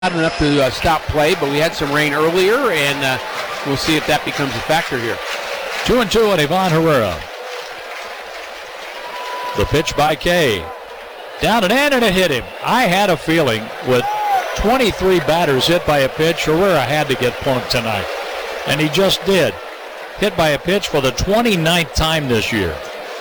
Not enough to stop play, but we had some rain earlier, and we'll see if that becomes a factor here. 2-2 on Ivan Herrera. The pitch by Kay. Down and in, and it hit him. I had a feeling with 23 batters hit by a pitch, Herrera had to get plunked tonight. And he just did. Hit by a pitch for the 29th time this year.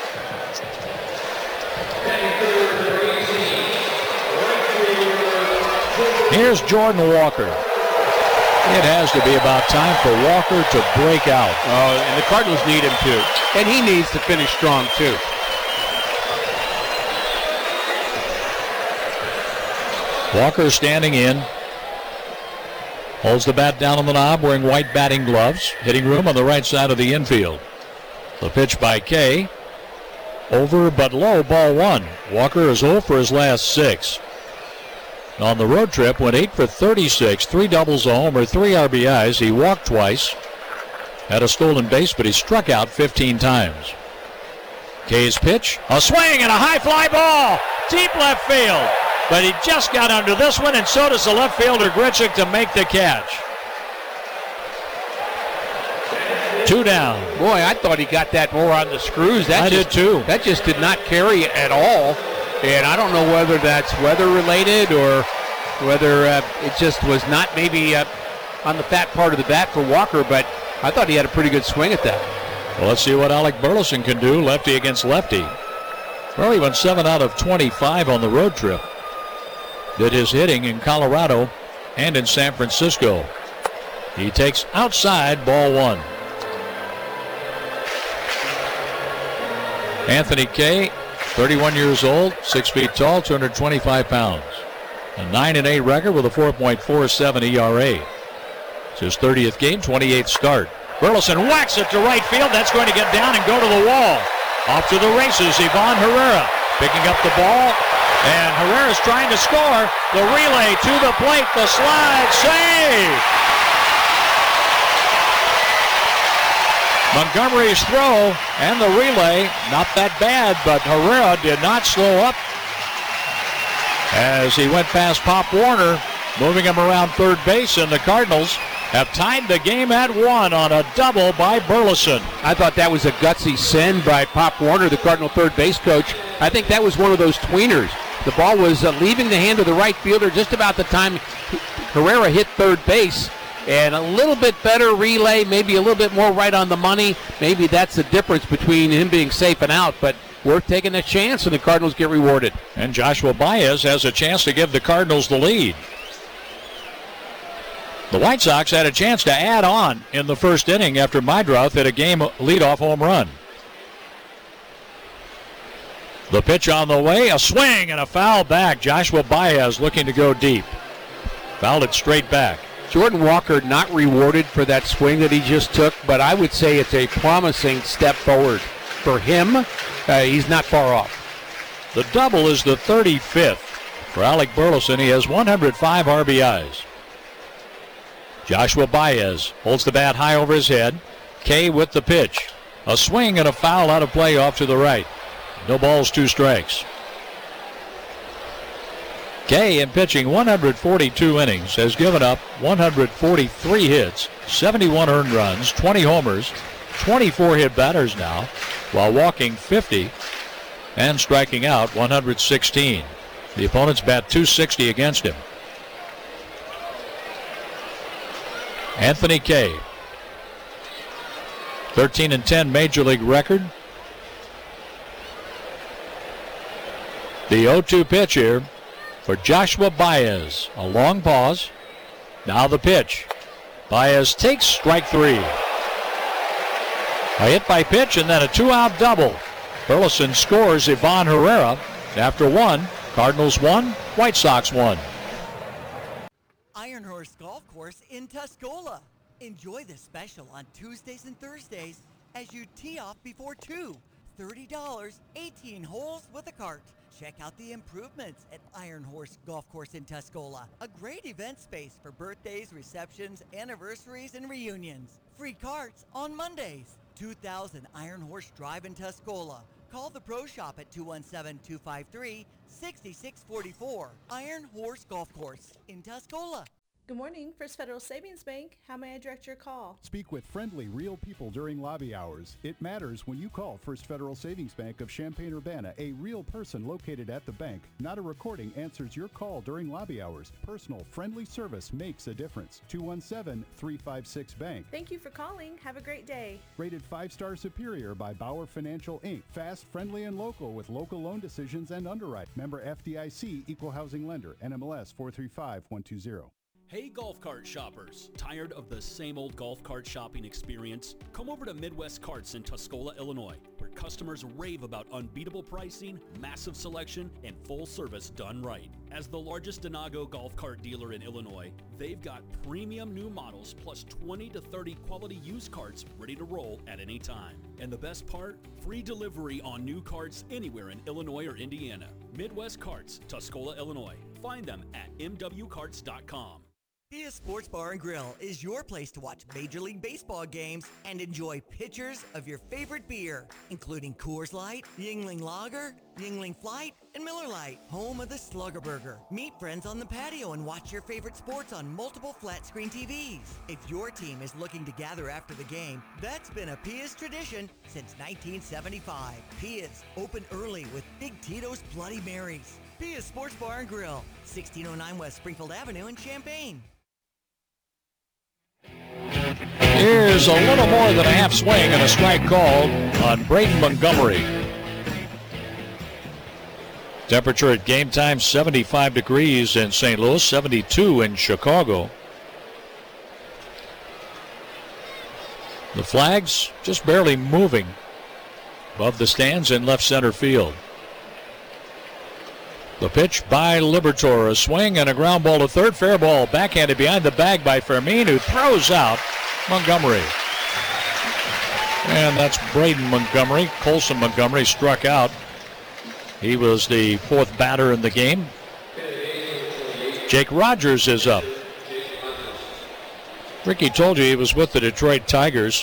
Here's Jordan Walker. It has to be about time for Walker to break out. Oh, and the Cardinals need him too. And he needs to finish strong too. Walker standing in. Holds the bat down on the knob, wearing white batting gloves. Hitting room on the right side of the infield. The pitch by Kay. Over but low, ball one. Walker is 0 for his last 6. On the road trip, went 8 for 36, 3 doubles, a homer, 3 RBIs. He walked twice, had a stolen base, but he struck out 15 times. Kay's pitch, a swing and a high fly ball, deep left field. But he just got under this one, and so does the left fielder Grichuk to make the catch. 2 down. Boy, I thought he got that more on the screws. I did too. That just did not carry at all. And I don't know whether that's weather-related or whether it just was not maybe on the fat part of the bat for Walker, but I thought he had a pretty good swing at that. Well, let's see what Alec Burleson can do, lefty against lefty. Well, he went 7 out of 25 on the road trip. Did his hitting in Colorado and in San Francisco. He takes outside, ball one. Anthony Kay, 31 years old, 6 feet tall, 225 pounds. A 9-8 record with a 4.47 ERA. It's his 30th game, 28th start. Burleson whacks it to right field. That's going to get down and go to the wall. Off to the races, Ivan Herrera picking up the ball. And Herrera's trying to score. The relay to the plate, the slide, save! Montgomery's throw and the relay, not that bad, but Herrera did not slow up as he went past Pop Warner, moving him around third base, and the Cardinals have tied the game at 1 on a double by Burleson. I thought that was a gutsy send by Pop Warner, the Cardinal third base coach. I think that was one of those tweeners. The ball was leaving the hand of the right fielder just about the time Herrera hit third base. And a little bit better relay, maybe a little bit more right on the money. Maybe that's the difference between him being safe and out, but worth taking a chance, and the Cardinals get rewarded. And Joshua Baez has a chance to give the Cardinals the lead. The White Sox had a chance to add on in the first inning after Meidroth hit a game leadoff home run. The pitch on the way, a swing and a foul back. Joshua Baez looking to go deep. Fouled it straight back. Jordan Walker not rewarded for that swing that he just took, but I would say it's a promising step forward for him. He's not far off. The double is the 35th for Alec Burleson. He has 105 RBIs. Joshua Baez holds the bat high over his head. Kay with the pitch. A swing and a foul out of play off to the right. No balls, 2 strikes. Kay, in pitching 142 innings, has given up 143 hits, 71 earned runs, 20 homers, 24 hit batters now, while walking 50 and striking out 116. The opponents bat .260 against him. Anthony Kay, 13-10 Major League record. The 0-2 pitch here for Joshua Baez. A long pause. Now the pitch. Baez takes strike 3. A hit by pitch and then a 2-out double. Burleson scores Ivan Herrera. After 1, Cardinals 1, White Sox 1. Iron Horse Golf Course in Tuscola. Enjoy the special on Tuesdays and Thursdays as you tee off before 2. $30, 18 holes with a cart. Check out the improvements at Iron Horse Golf Course in Tuscola. A great event space for birthdays, receptions, anniversaries, and reunions. Free carts on Mondays. 2000 Iron Horse Drive in Tuscola. Call the Pro Shop at 217-253-6644. Iron Horse Golf Course in Tuscola. Good morning, First Federal Savings Bank. How may I direct your call? Speak with friendly, real people during lobby hours. It matters when you call First Federal Savings Bank of Champaign-Urbana. A real person located at the bank. Not a recording answers your call during lobby hours. Personal, friendly service makes a difference. 217-356-BANK. Thank you for calling. Have a great day. Rated 5-star superior by Bauer Financial, Inc. Fast, friendly, and local with local loan decisions and underwrite. Member FDIC, Equal Housing Lender, NMLS 435120. Hey golf cart shoppers, tired of the same old golf cart shopping experience? Come over to Midwest Carts in Tuscola, Illinois, where customers rave about unbeatable pricing, massive selection, and full service done right. As the largest Denago golf cart dealer in Illinois, they've got premium new models plus 20 to 30 quality used carts ready to roll at any time. And the best part? Free delivery on new carts anywhere in Illinois or Indiana. Midwest Carts, Tuscola, Illinois. Find them at mwcarts.com. Pia Sports Bar and Grill is your place to watch Major League Baseball games and enjoy pitchers of your favorite beer, including Coors Light, Yuengling Lager, Yuengling Flight, and Miller Lite, home of the Slugger Burger. Meet friends on the patio and watch your favorite sports on multiple flat-screen TVs. If your team is looking to gather after the game, that's been a Pia's tradition since 1975. Pia's, open early with Big Tito's Bloody Marys. Pia's Sports Bar and Grill, 1609 West Springfield Avenue in Champaign. Here's a little more than a half swing and a strike called on Braden Montgomery. Temperature at game time 75 degrees in St. Louis, 72 in Chicago. The flags just barely moving above the stands in left center field. The pitch by Liberatore, a swing and a ground ball to third. Fair ball, backhanded behind the bag by Fermin, who throws out Montgomery. And that's Braden Montgomery. Colson Montgomery struck out. He was the fourth batter in the game. Jake Rogers is up. Ricky told you he was with the Detroit Tigers.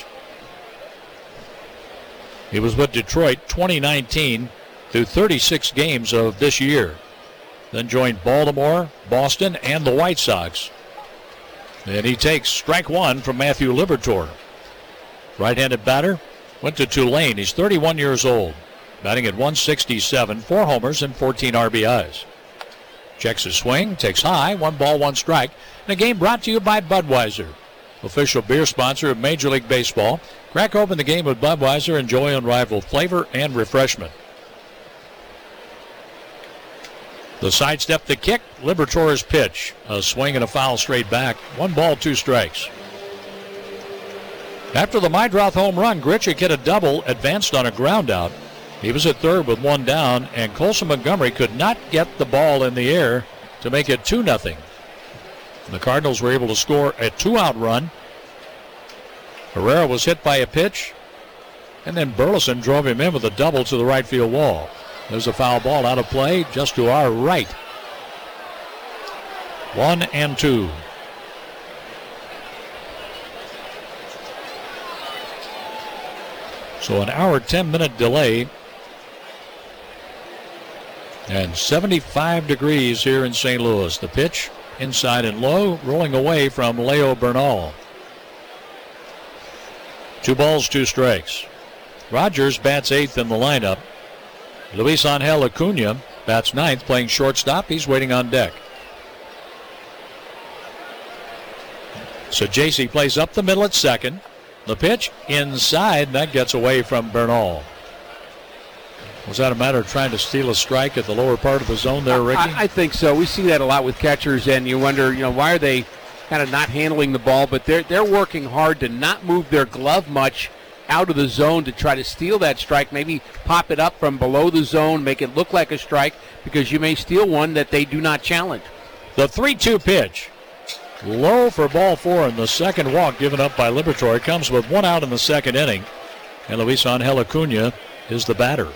He was with Detroit 2019 through 36 games of this year. Then joined Baltimore, Boston, and the White Sox. And he takes strike one from Matthew Liberatore. Right-handed batter, went to Tulane. He's 31 years old, batting at 167, 4 homers and 14 RBIs. Checks his swing, takes high, 1 ball, 1 strike. And a game brought to you by Budweiser, official beer sponsor of Major League Baseball. Crack open the game with Budweiser. Enjoy unrivaled flavor and refreshment. The sidestep, the kick, Liberatore's pitch. A swing and a foul straight back. 1 ball, 2 strikes. After the Meidroth home run, Grichuk hit a double, advanced on a ground out. He was at third with 1 down, and Colson Montgomery could not get the ball in the air to make it 2-0. The Cardinals were able to score a 2-out run. Herrera was hit by a pitch, and then Burleson drove him in with a double to the right field wall. There's a foul ball out of play just to our right. 1-2. So an hour, 10-minute delay. And 75 degrees here in St. Louis. The pitch inside and low, rolling away from Leo Bernal. 2 balls, 2 strikes. Rogers bats 8th in the lineup. Luis Angel Acuna bats 9th, playing shortstop. He's waiting on deck. So JC plays up the middle at second. The pitch inside, and that gets away from Bernal. Was that a matter of trying to steal a strike at the lower part of the zone there, Ricky? I think so. We see that a lot with catchers, and you wonder, why are they kind of not handling the ball? But they're working hard to not move their glove much out of the zone to try to steal that strike, maybe pop it up from below the zone, make it look like a strike, because you may steal one that they do not challenge. The 3-2 pitch. Low for ball 4, and the second walk given up by Liberatore comes with 1 out in the second inning. And Luis Angel Acuna is the batter.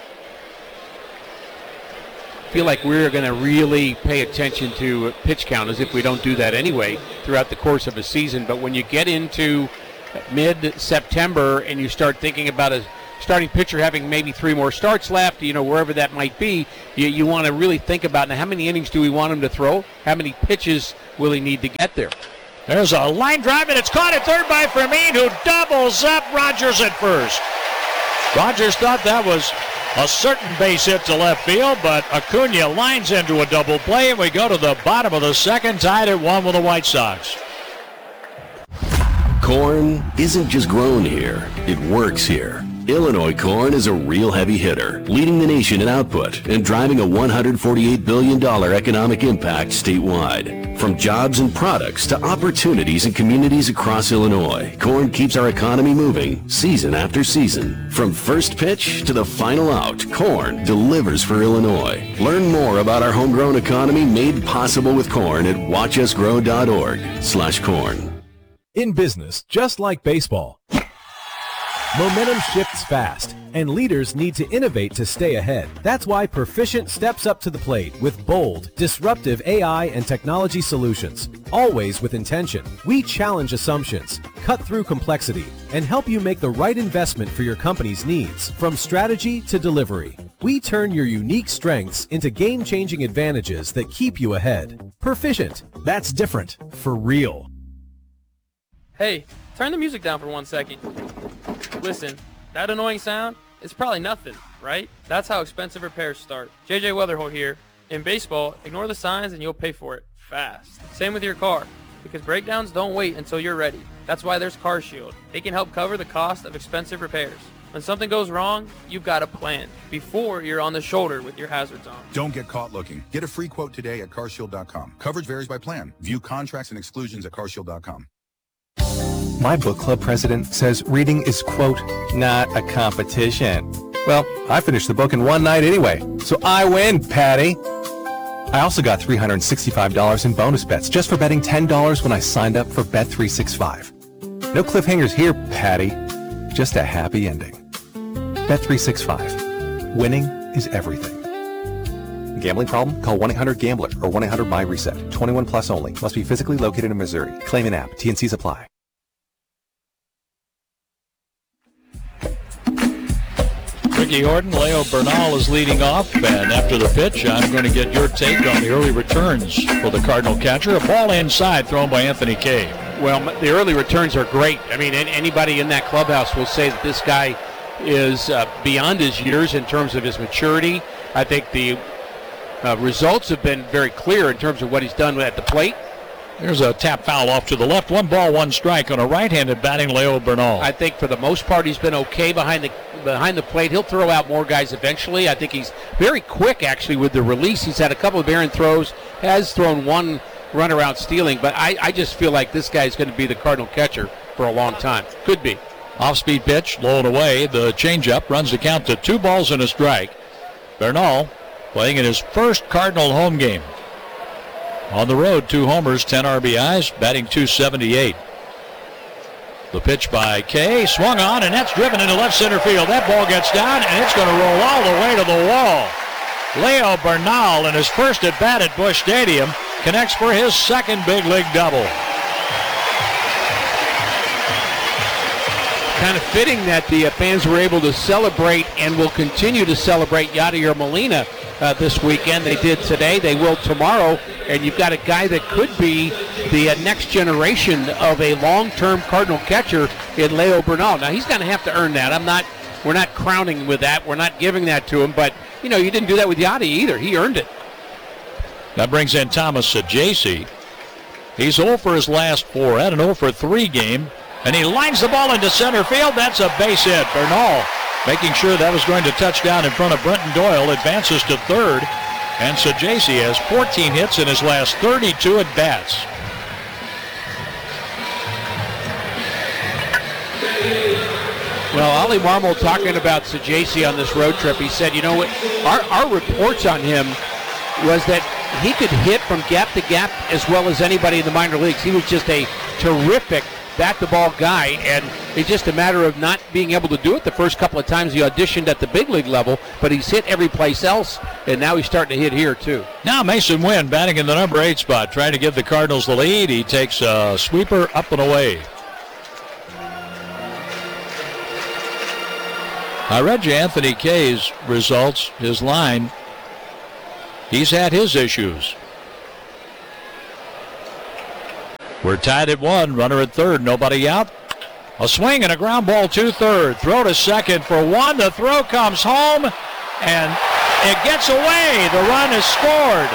I feel like we're going to really pay attention to pitch count, as if we don't do that anyway throughout the course of a season. But when you get into mid-September and you start thinking about a starting pitcher having maybe 3 more starts left, wherever that might be, you want to really think about, now, how many innings do we want him to throw? How many pitches will he need to get there? There's a line drive, and it's caught at third by Fermin, who doubles up Rogers at first. Rogers thought that was a certain base hit to left field, but Acuna lines into a double play, and we go to the bottom of the second, tied at 1 with the White Sox. Corn isn't just grown here, it works here. Illinois corn is a real heavy hitter, leading the nation in output and driving a $148 billion economic impact statewide. From jobs and products to opportunities in communities across Illinois, corn keeps our economy moving season after season. From first pitch to the final out, corn delivers for Illinois. Learn more about our homegrown economy made possible with corn at watchusgrow.org/corn. In business, just like baseball, momentum shifts fast, and leaders need to innovate to stay ahead. That's why Perficient steps up to the plate with bold, disruptive AI and technology solutions, always with intention. We challenge assumptions, cut through complexity, and help you make the right investment for your company's needs, from strategy to delivery. We turn your unique strengths into game-changing advantages that keep you ahead. Perficient. That's different, for real. Hey, turn the music down for 1 second. Listen, that annoying sound is probably nothing, right? That's how expensive repairs start. JJ Weatherholt here. In baseball, ignore the signs and you'll pay for it fast. Same with your car, because breakdowns don't wait until you're ready. That's why there's CarShield. They can help cover the cost of expensive repairs. When something goes wrong, you've got a plan before you're on the shoulder with your hazards on. Don't get caught looking. Get a free quote today at carshield.com. Coverage varies by plan. View contracts and exclusions at carshield.com. My book club president says reading is, quote, not a competition. Well, I finished the book in one night anyway, so I win, Patty. I also got $365 in bonus bets just for betting $10 when I signed up for Bet365. No cliffhangers here, Patty. Just a happy ending. Bet365. Winning is everything. Gambling problem? Call 1-800-GAMBLER or 1-800-MY-RESET. 21 plus only. Must be physically located in Missouri. Claim an app. T&Cs apply. Ricky Horton, Leo Bernal is leading off, and after the pitch, I'm going to get your take on the early returns for the Cardinal catcher. A ball inside thrown by Anthony Kay. Well, the early returns are great. I mean, anybody in that clubhouse will say that this guy is beyond his years in terms of his maturity. I think the results have been very clear in terms of what he's done at the plate. There's a tap foul off to the left. 1 ball, 1 strike on a right-handed batting Leo Bernal. I think for the most part he's been okay behind the plate. He'll throw out more guys eventually. I think he's very quick actually with the release. He's had a couple of errant throws, has thrown 1 runner out stealing, but I just feel like this guy's going to be the Cardinal catcher for a long time. Could be. Off-speed pitch, low and away. The changeup runs the count to 2 balls and a strike. Bernal playing in his first Cardinal home game. On the road, 2 homers, 10 RBIs, batting .278. The pitch by Kay, swung on, and that's driven into left center field. That ball gets down, and it's going to roll all the way to the wall. Leo Bernal, in his first at-bat at Busch Stadium, connects for his second big league double. Kind of fitting that the fans were able to celebrate and will continue to celebrate Yadier Molina this weekend. They did today. They will tomorrow. And you've got a guy that could be the next generation of a long-term Cardinal catcher in Leo Bernal. Now, he's going to have to earn that. We're not crowning with that. We're not giving that to him. But, you didn't do that with Yadi either. He earned it. That brings in Thomas Saggese. He's 0 for his last 4. Had an 0 for 3 game. And he lines the ball into center field. That's a base hit. Bernal making sure that was going to touch down in front of Brenton Doyle. Advances to third. And Saggese has 14 hits in his last 32 at-bats. Well, Ollie Marmol talking about Saggese on this road trip. He said, our reports on him was that he could hit from gap to gap as well as anybody in the minor leagues. He was just a terrific bat-the-ball guy, and it's just a matter of not being able to do it the first couple of times he auditioned at the big league level, but he's hit every place else, and now he's starting to hit here too. Now Mason Wynn batting in the number 8 spot, trying to give the Cardinals the lead. He takes a sweeper up and away. I read you Anthony Kay's results, his line. He's had his issues. We're tied at 1, runner at third, nobody out. A swing and a ground ball to third. Throw to second for 1. The throw comes home, and it gets away. The run is scored.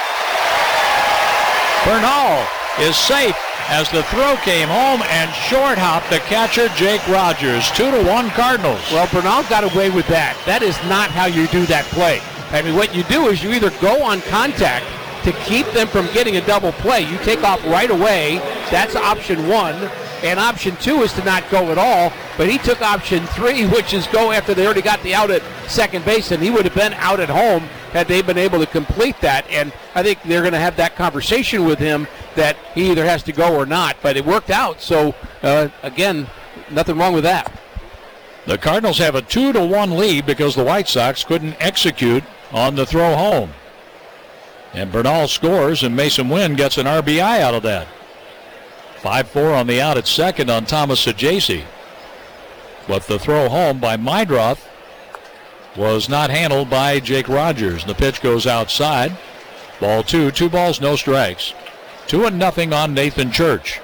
Bernal is safe as the throw came home and short hopped the catcher, Jake Rogers. 2-1 Cardinals. Well, Bernal got away with that. That is not how you do that play. I mean, what you do is you either go on contact to keep them from getting a double play. You take off right away. That's option 1. And option 2 is to not go at all. But he took option 3, which is go after they already got the out at second base. And he would have been out at home had they been able to complete that. And I think they're going to have that conversation with him that he either has to go or not. But it worked out. So, again, nothing wrong with that. The Cardinals have a 2-1 lead because the White Sox couldn't execute on the throw home. And Bernal scores, and Mason Wynn gets an RBI out of that. 5-4 on the out at second on Thomas Saggese. But the throw home by Meidroth was not handled by Jake Rogers. The pitch goes outside. Ball 2, 2 balls, no strikes. 2-0 on Nathan Church.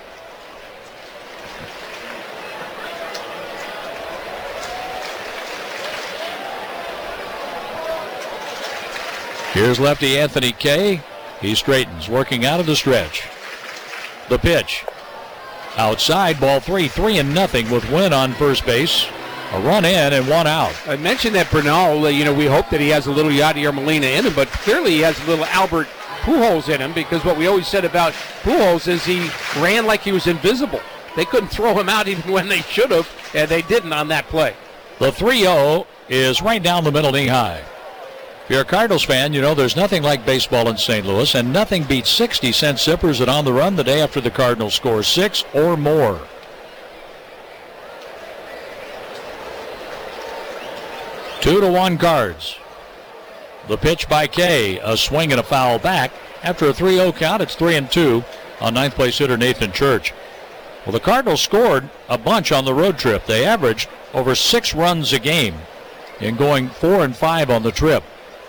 Here's lefty Anthony Kay. He straightens, working out of the stretch. The pitch. Outside, ball 3, 3-0 with Wynn on first base. A run in and 1 out. I mentioned that Bernal, we hope that he has a little Yadier Molina in him, but clearly he has a little Albert Pujols in him, because what we always said about Pujols is he ran like he was invisible. They couldn't throw him out even when they should have, and they didn't on that play. The 3-0 is right down the middle, knee high. If you're a Cardinals fan, you know there's nothing like baseball in St. Louis, and nothing beats 60-cent zippers at On the Run the day after the Cardinals score 6 or more. Two to 1 Cards. The pitch by Kay, a swing and a foul back. After a 3-0 count, it's 3-2 on ninth place hitter Nathan Church. Well, the Cardinals scored a bunch on the road trip. They averaged over 6 runs a game in going 4-5 on the trip.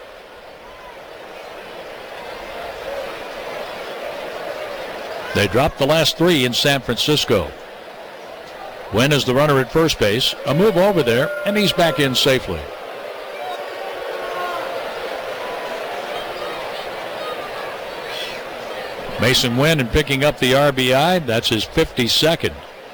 They dropped the last 3 in San Francisco. Wynn is the runner at first base. A move over there, and he's back in safely. Mason Wynn in picking up the RBI. That's his 52nd.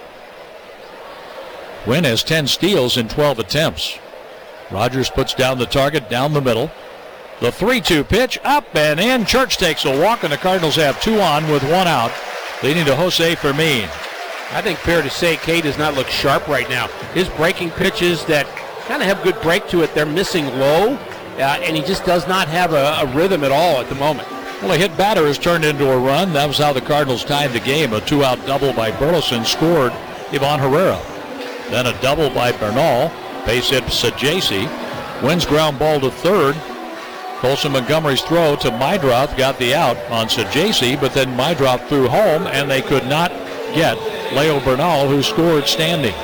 Wynn has 10 steals in 12 attempts. Rogers puts down the target down the middle. The 3-2 pitch up and in. Church takes a walk, and the Cardinals have 2 on with 1 out, leading to Jose Fermin. I think fair to say Kay does not look sharp right now. His breaking pitches that kind of have good break to it, they're missing low, and he just does not have a rhythm at all at the moment. Well, a hit batter has turned into a run. That was how the Cardinals tied the game. A 2-out double by Burleson scored Ivan Herrera. Then a double by Bernal. Base hit Saggese. Wynn's ground ball to third. Colson Montgomery's throw to Meidroth got the out on Saggese, but then Meidroth threw home, and they could not get Leo Bernal, who scored standing.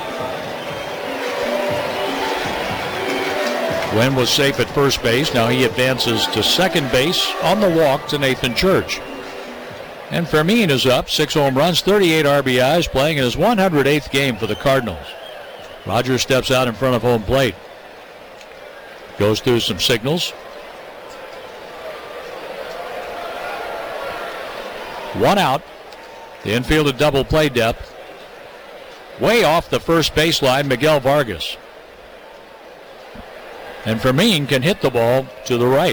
Wynn was safe at first base. Now he advances to second base on the walk to Nathan Church. And Fermin is up, 6 home runs, 38 RBIs, playing in his 108th game for the Cardinals. Rogers steps out in front of home plate. Goes through some signals. 1 out. The infield at double play depth. Way off the first baseline, Miguel Vargas. And Fermin can hit the ball to the right.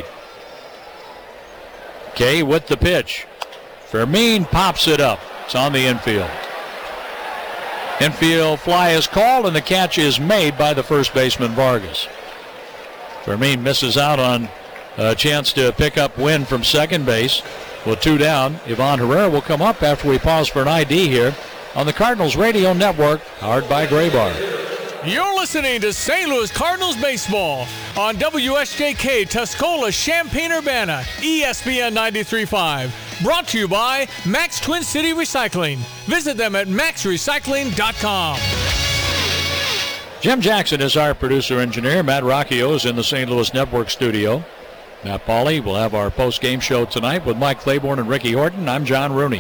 Kay with the pitch. Fermin pops it up. It's on the infield. Infield fly is called, and the catch is made by the first baseman Vargas. Fermin misses out on a chance to pick up Wynn from second base. With 2 down, Ivan Herrera will come up after we pause for an ID here on the Cardinals Radio Network, powered by Graybar. You're listening to St. Louis Cardinals baseball on WSJK Tuscola, Champaign-Urbana, ESPN 93.5. Brought to you by Max Twin City Recycling. Visit them at maxrecycling.com. Jim Jackson is our producer-engineer. Matt Rocchio is in the St. Louis Network studio. Matt Pauley will have our post-game show tonight with Mike Claiborne and Ricky Horton. I'm John Rooney.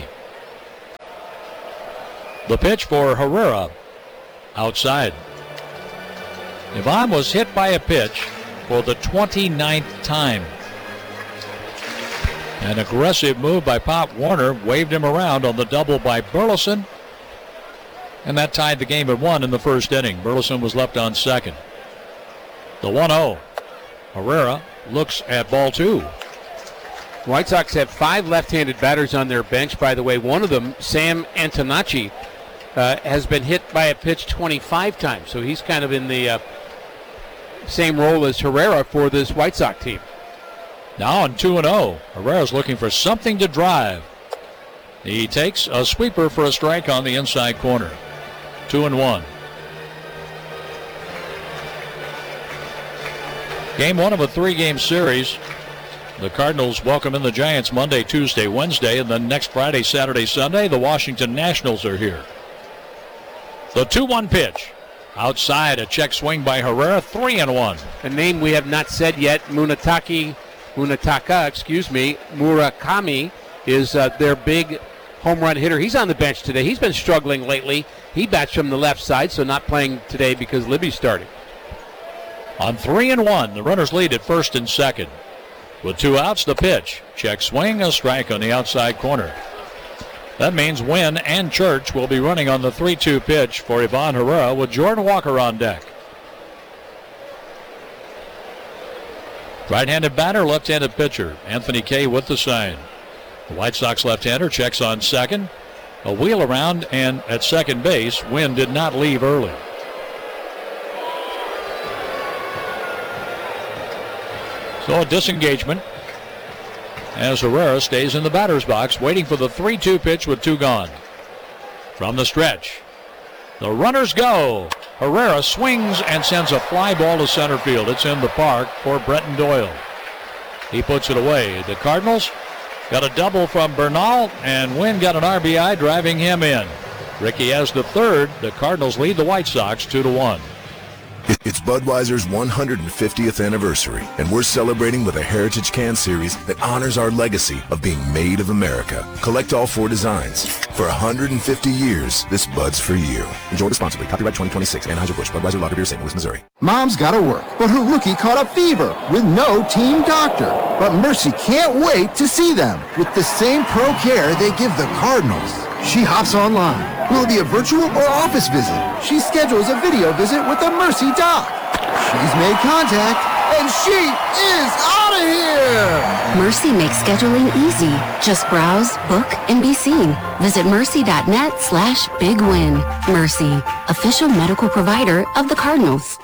The pitch for Herrera outside. Yvonne was hit by a pitch for the 29th time. An aggressive move by Pop Warner waved him around on the double by Burleson. And that tied the game at 1 in the first inning. Burleson was left on second. The 1-0. Herrera looks at ball 2. White Sox have 5 left-handed batters on their bench. By the way, one of them, Sam Antonacci, has been hit by a pitch 25 times. So he's kind of in the same role as Herrera for this White Sox team. Now on 2-0. Herrera's looking for something to drive. He takes a sweeper for a strike on the inside corner. 2-1. Game 1 of a 3-game series. The Cardinals welcome in the Giants Monday, Tuesday, Wednesday, and then next Friday, Saturday, Sunday, the Washington Nationals are here. The 2-1 pitch. Outside, a check swing by Herrera, 3-1. A name we have not said yet, Murakami is their big home run hitter. He's on the bench today. He's been struggling lately. He bats from the left side, so not playing today because Libby's starting. On 3-1, the runners lead at first and second. With 2 outs, the pitch. Check swing, a strike on the outside corner. That means Wynn and Church will be running on the 3-2 pitch for Ivan Herrera with Jordan Walker on deck. Right-handed batter, left-handed pitcher. Anthony Kay with the sign. The White Sox left-hander checks on second. A wheel around, and at second base, Wynn did not leave early. So a disengagement as Herrera stays in the batter's box, waiting for the 3-2 pitch with 2 gone. From the stretch, the runners go. Herrera swings and sends a fly ball to center field. It's in the park for Brenton Doyle. He puts it away. The Cardinals got a double from Bernal, and Wynn got an RBI driving him in. Ricky has the third. The Cardinals lead the White Sox 2-1. It's Budweiser's 150th anniversary, and we're celebrating with a Heritage Can Series that honors our legacy of being made of America. Collect all 4 designs. For 150 years, this Bud's for you. Enjoy responsibly. Copyright 2026. Anheuser-Busch. Budweiser Lager Beer, St. Louis, Missouri. Mom's gotta work, but her rookie caught a fever with no team doctor. But Mercy can't wait to see them with the same pro care they give the Cardinals. She hops online. Will it be a virtual or office visit? She schedules a video visit with the Mercy doc. She's made contact, and she is out of here! Mercy makes scheduling easy. Just browse, book, and be seen. Visit mercy.net/bigwin. Mercy, official medical provider of the Cardinals.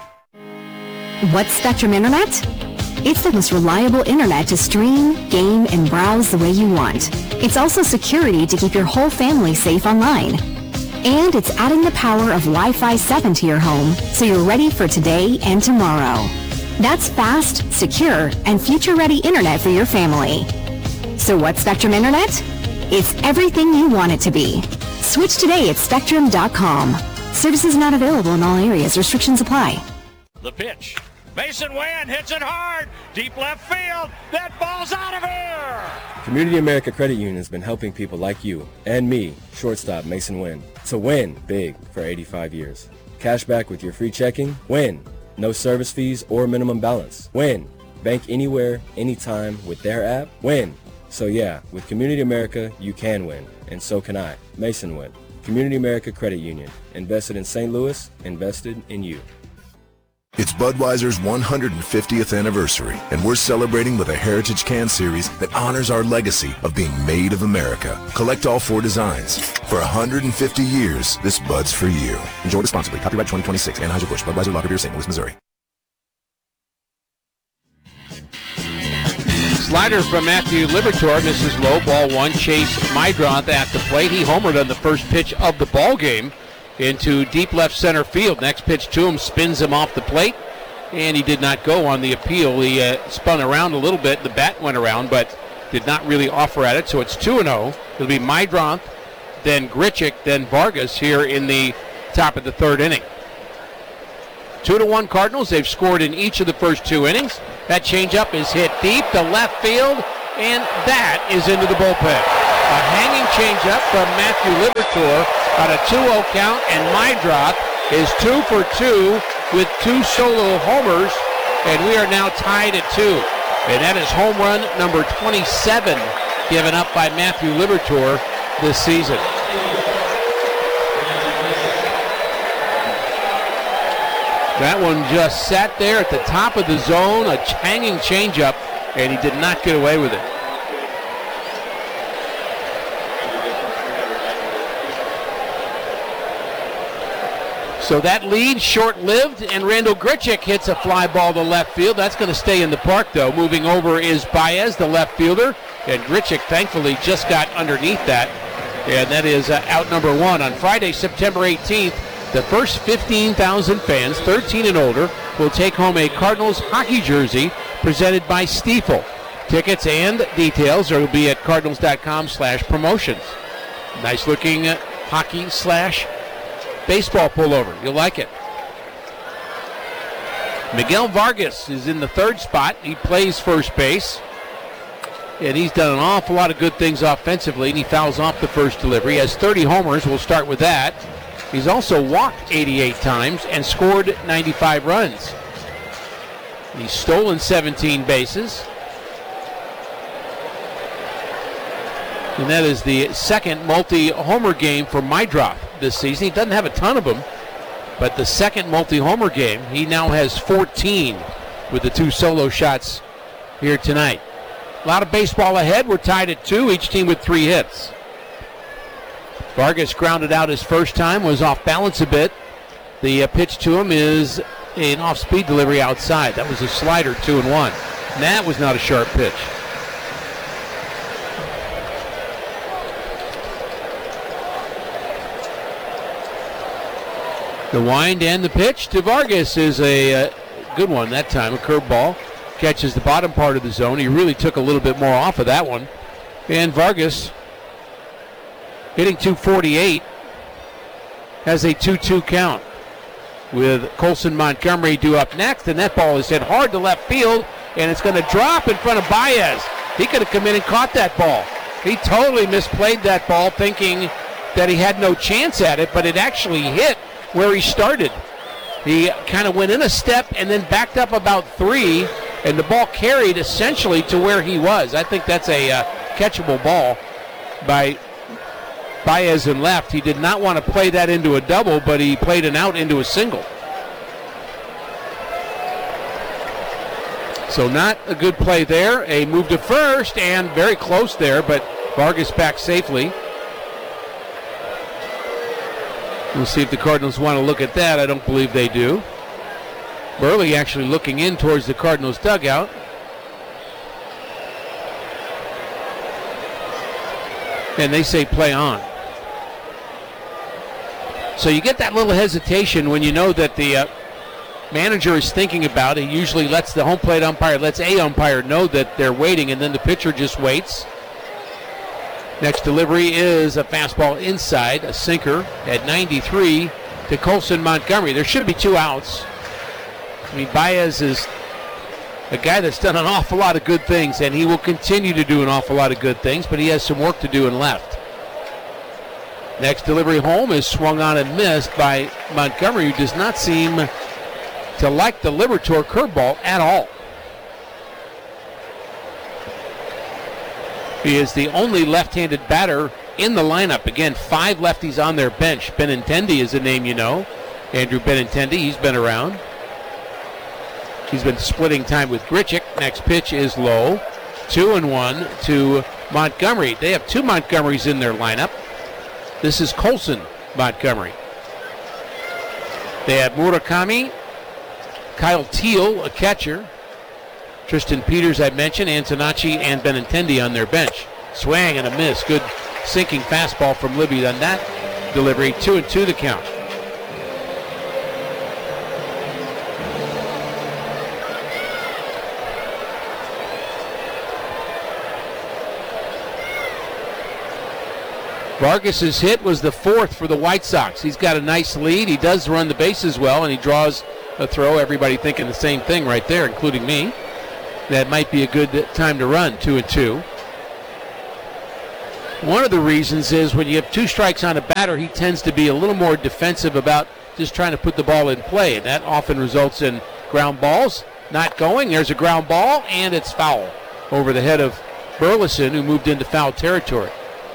What's Spectrum Internet? It's the most reliable internet to stream, game, and browse the way you want. It's also security to keep your whole family safe online. And it's adding the power of Wi-Fi 7 to your home, so you're ready for today and tomorrow. That's fast, secure, and future-ready internet for your family. So what's Spectrum Internet? It's everything you want it to be. Switch today at Spectrum.com. Services not available in all areas. Restrictions apply. The pitch. Mason Wynn hits it hard. Deep left field. That ball's out of here. Community America Credit Union has been helping people like you and me, shortstop Mason Wynn, to win big for 85 years. Cash back with your free checking. Win. No service fees or minimum balance. Win. Bank anywhere, anytime with their app. Win. So yeah, with Community America, you can win. And so can I. Mason Wynn. Community America Credit Union. Invested in St. Louis. Invested in you. It's Budweiser's 150th anniversary, and we're celebrating with a Heritage Can Series that honors our legacy of being made of America. Collect all 4 designs. For 150 years, this Bud's for you. Enjoy responsibly. Copyright 2026. Anheuser-Busch. Budweiser Lager Beer, St. Louis, Missouri. Slider from Matthew Liberatore misses low. Ball 1. Chase Mydroth at the plate. He homered on the first pitch of the ball game into deep left center field. Next pitch to him spins him off the plate, and he did not go on the appeal. He spun around a little bit. The bat went around, but did not really offer at it. So it's 2-0. It'll be Mydroth, then Grichuk, then Vargas here in the top of the 3rd inning. 2-1 Cardinals. They've scored in each of the first 2 innings. That changeup is hit deep to left field, and that is into the bullpen. A hanging changeup from Matthew Liberatore on a 2-0 count, and Meidroth is 2 for 2 with 2 solo homers, and we are now tied at 2. And that is home run number 27 given up by Matthew Liberatore this season. That one just sat there at the top of the zone, a hanging changeup, and he did not get away with it. So that lead short-lived, and Randall Grichuk hits a fly ball to left field. That's going to stay in the park, though. Moving over is Baez, the left fielder, and Grichuk thankfully just got underneath that, and that is out number 1. On Friday, September 18th, the first 15,000 fans, 13 and older, will take home a Cardinals hockey jersey presented by Stiefel. Tickets and details will be at cardinals.com/promotions. Nice-looking hockey/baseball pullover. You'll like it. Miguel Vargas is in the 3rd spot. He plays first base. And he's done an awful lot of good things offensively, and he fouls off the first delivery. He has 30 homers. We'll start with that. He's also walked 88 times and scored 95 runs. He's stolen 17 bases. And that is the second multi-homer game for Meidroth this season. He doesn't have a ton of them, but the second multi-homer game, he now has 14 with the 2 solo shots here tonight. A lot of baseball ahead. We're tied at 2, each team with 3 hits. Vargas grounded out his first time, was off balance a bit. The pitch to him is an off-speed delivery outside. That was a slider, 2-1. And that was not a sharp pitch. The wind and the pitch to Vargas is a good one that time, a curveball. Catches the bottom part of the zone. He really took a little bit more off of that one. And Vargas, hitting 248, has a 2-2 count with Colson Montgomery due up next, and that ball is hit hard to left field, and it's going to drop in front of Baez. He could have come in and caught that ball. He totally misplayed that ball, thinking that he had no chance at it, but it actually hit where he started. He kind of went in a step and then backed up about 3, and the ball carried essentially to where he was. I think that's a catchable ball by Baez in left. He did not want to play that into a double, but he played an out into a single. So not a good play there. A move to first, and very close there, but Vargas back safely. We'll see if the Cardinals want to look at that. I don't believe they do. Burley actually looking in towards the Cardinals dugout. And they say play on. So you get that little hesitation when you know that the manager is thinking about it. He usually lets the home plate umpire, lets a umpire know that they're waiting, and then the pitcher just waits. Next delivery is a fastball inside, a sinker at 93 to Colson Montgomery. There should be 2 outs. I mean, Baez is a guy that's done an awful lot of good things, and he will continue to do an awful lot of good things, but he has some work to do in left. Next delivery home is swung on and missed by Montgomery, who does not seem to like the Liberatore curveball at all. He is the only left-handed batter in the lineup. Again, 5 lefties on their bench. Benintendi is a name you know. Andrew Benintendi, he's been around. He's been splitting time with Grichuk. Next pitch is low. 2-1 to Montgomery. They have 2 Montgomerys in their lineup. This is Colson Montgomery. They have Murakami, Kyle Teal, a catcher. Tristan Peters, I mentioned, Antonacci, and Benintendi on their bench. Swing and a miss. Good sinking fastball from Libby on that delivery. 2-2 the count. Vargas's hit was the 4th for the White Sox. He's got a nice lead. He does run the bases well, and he draws a throw. Everybody thinking the same thing right there, including me. That might be a good time to run, 2-2. One of the reasons is when you have 2 strikes on a batter, he tends to be a little more defensive about just trying to put the ball in play. And that often results in ground balls not going. There's a ground ball, and it's foul over the head of Burleson, who moved into foul territory.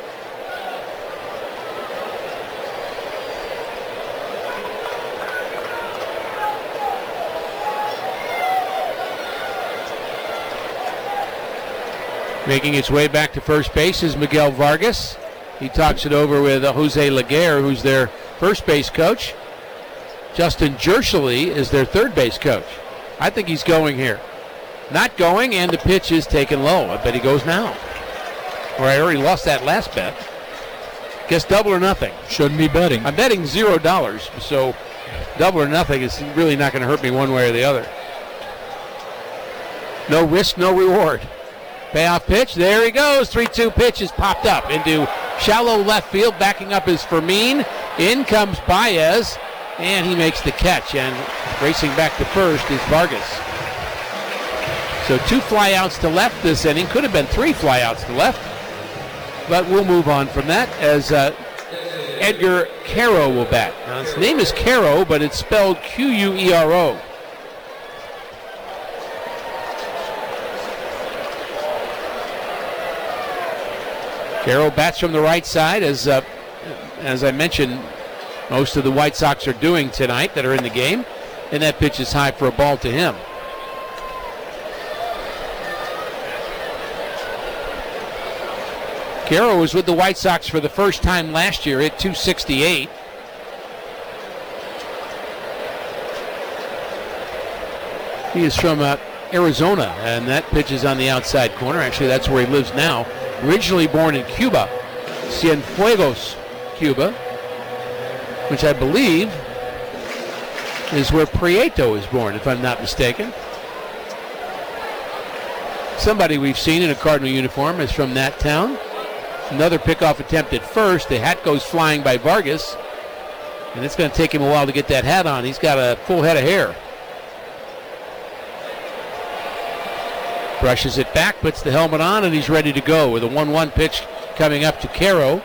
Making its way back to first base is Miguel Vargas. He talks it over with Jose Laguerre, who's their first base coach. Justin Jershely is their third base coach. I think he's going here. Not going, and the pitch is taken low. I bet he goes now. Or I already lost that last bet. Guess double or nothing. Shouldn't be betting. I'm betting $0, so double or nothing is really not going to hurt me one way or the other. No risk, no reward. Payoff pitch, there he goes. 3-2 pitch is popped up into shallow left field. Backing up is Fermin. In comes Baez, and he makes the catch. And racing back to first is Vargas. So 2 flyouts to left this inning. Could have been 3 flyouts to left. But we'll move on from that as Edgar Quero will bat. Now his name is Quero, but it's spelled Quero. Quero bats from the right side, as I mentioned, most of the White Sox are doing tonight that are in the game, and that pitch is high for a ball to him. Quero was with the White Sox for the first time last year at .268. He is from Arizona, and that pitch is on the outside corner. Actually, that's where he lives now. Originally born in Cuba, Cienfuegos, Cuba, which I believe is where Prieto is born, if I'm not mistaken. Somebody we've seen in a Cardinal uniform is from that town. Another pickoff attempt at first. The hat goes flying by Vargas, and it's going to take him a while to get that hat on. He's got a full head of hair. Brushes it back, puts the helmet on, and he's ready to go with a 1-1 pitch coming up to Quero,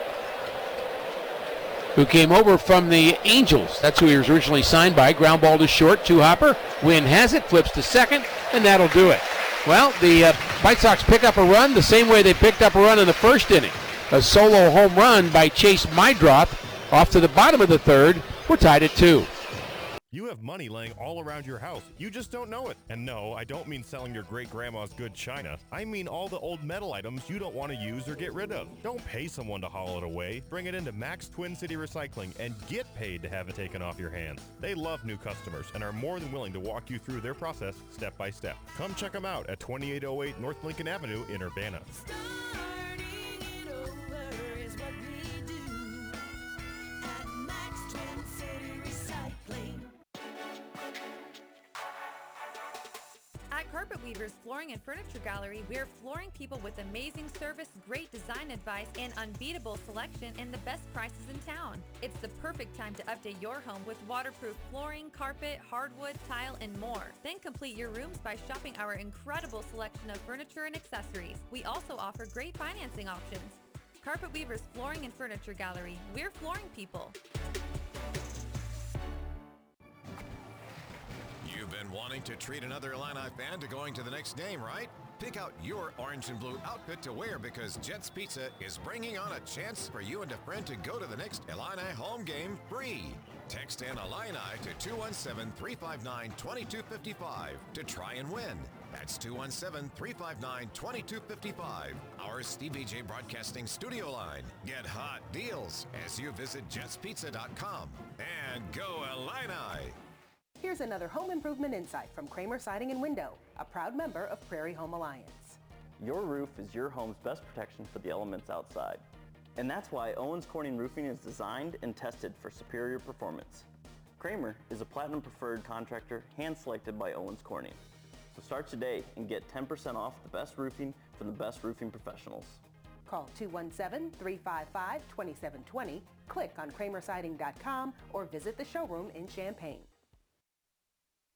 who came over from the Angels. That's who he was originally signed by. Ground ball to short, two-hopper. Wynn has it, flips to second, and that'll do it. Well, the White Sox pick up a run the same way they picked up a run in the first inning. A solo home run by Chase Mydrop off to the bottom of the third. We're tied at 2. You have money laying all around your house. You just don't know it. And no, I don't mean selling your great-grandma's good china. I mean all the old metal items you don't want to use or get rid of. Don't pay someone to haul it away. Bring it into Max Twin City Recycling and get paid to have it taken off your hands. They love new customers and are more than willing to walk you through their process step by step. Come check them out at 2808 North Lincoln Avenue in Urbana. At Carpet Weavers Flooring and Furniture Gallery, we're flooring people with amazing service, great design advice, and unbeatable selection and the best prices in town. It's the perfect time to update your home with waterproof flooring, carpet, hardwood, tile, and more. Then complete your rooms by shopping our incredible selection of furniture and accessories. We also offer great financing options. Carpet Weavers Flooring and Furniture Gallery, we're flooring people. You've been wanting to treat another Illini fan to going to the next game, right? Pick out your orange and blue outfit to wear because Jets Pizza is bringing on a chance for you and a friend to go to the next Illini home game free. Text in Illini to 217-359-2255 to try and win. That's 217-359-2255. Our Stevie J Broadcasting studio line. Get hot deals as you visit jetspizza.com. And go Illini! Here's another home improvement insight from Kramer Siding and Window, a proud member of Prairie Home Alliance. Your roof is your home's best protection for the elements outside. And that's why Owens Corning Roofing is designed and tested for superior performance. Kramer is a platinum preferred contractor hand-selected by Owens Corning. So start today and get 10% off the best roofing from the best roofing professionals. Call 217-355-2720, click on kramersiding.com, or visit the showroom in Champaign.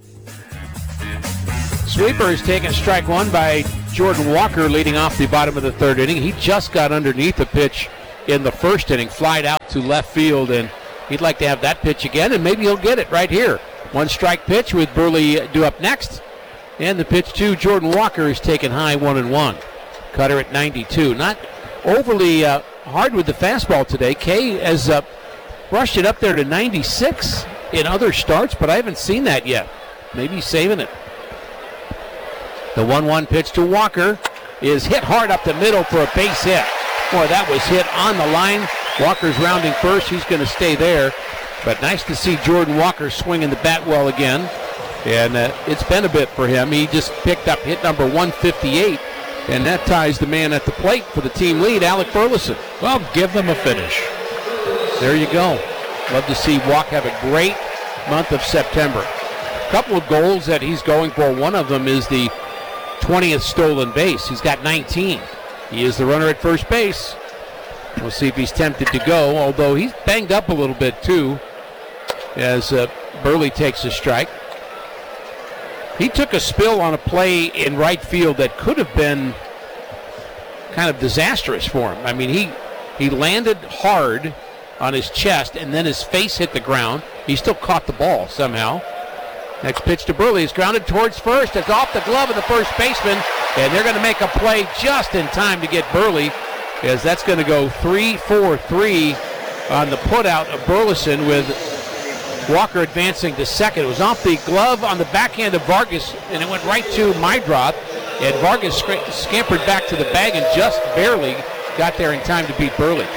Sweeper is taking strike one by Jordan Walker leading off the bottom of the third inning. He just got underneath the pitch in the first inning, flied out to left field, and he'd like to have that pitch again, and maybe he'll get it right here. One strike pitch with Burley due up next. And the pitch to Jordan Walker is taken high, 1-1. Cutter at 92. Not overly hard with the fastball today. Kay has brushed it up there to 96 in other starts, but I haven't seen that yet. Maybe he's saving it. The 1-1 pitch to Walker is hit hard up the middle for a base hit. Boy, that was hit on the line. Walker's rounding first. He's going to stay there. But nice to see Jordan Walker swinging the bat well again. And it's been a bit for him. He just picked up hit number 158. And that ties the man at the plate for the team lead, Alec Burleson. Well, give them a finish. There you go. Love to see Walk have a great month of September. A couple of goals that he's going for. One of them is the 20th stolen base. He's got 19. He is the runner at first base. We'll see if he's tempted to go, although he's banged up a little bit too as Burley takes a strike. He took a spill on a play in right field that could have been kind of disastrous for him. I mean, he landed hard on his chest and then his face hit the ground. He still caught the ball somehow. Next pitch to Burley is grounded towards first. It's off the glove of the first baseman, and they're going to make a play just in time to get Burley, as that's going to go 3-4-3 on the putout of Burleson with Walker advancing to second. It was off the glove on the backhand of Vargas, and it went right to Meidroth, and Vargas scampered back to the bag and just barely got there in time to beat Burley.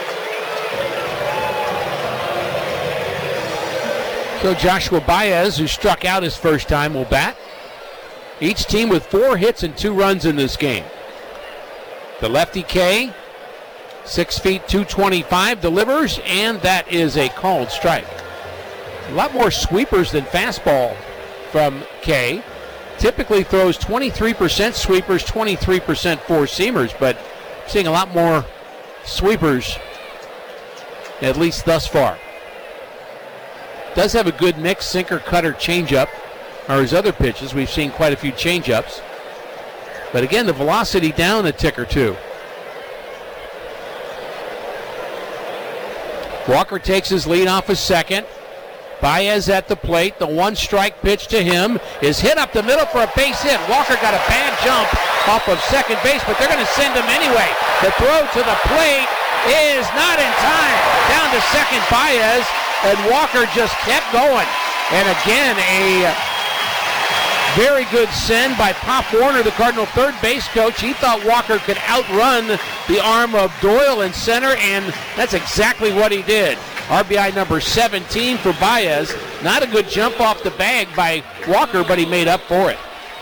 So Joshua Baez, who struck out his first time, will bat. Each team with 4 hits and 2 runs in this game. The lefty K, 6 feet 225, delivers, and that is a called strike. A lot more sweepers than fastball from K. Typically throws 23% sweepers, 23% four-seamers, but seeing a lot more sweepers, at least thus far. Does have a good mix, sinker, cutter, changeup are his other pitches. We've seen quite a few changeups. But again, the velocity down a tick or two. Walker takes his lead off his second. Baez at the plate. The 1-strike pitch to him is hit up the middle for a base hit. Walker got a bad jump off of second base, but they're going to send him anyway. The throw to the plate is not in time. Down to second, Baez. And Walker just kept going. And again, a very good send by Pop Warner, the Cardinal third base coach. He thought Walker could outrun the arm of Doyle in center, and that's exactly what he did. RBI number 17 for Baez. Not a good jump off the bag by Walker, but he made up for it.